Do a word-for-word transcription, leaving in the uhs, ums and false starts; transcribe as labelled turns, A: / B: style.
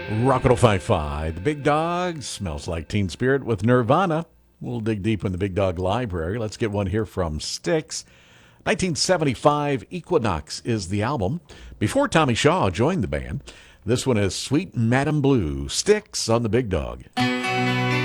A: Rocket oh five five. The Big Dog smells like Teen Spirit with Nirvana. We'll dig deep in the Big Dog library. Let's get one here from Styx. nineteen seventy-five, Equinox is the album. Before Tommy Shaw joined the band, this one is Sweet Madam Blue. Styx on the Big Dog.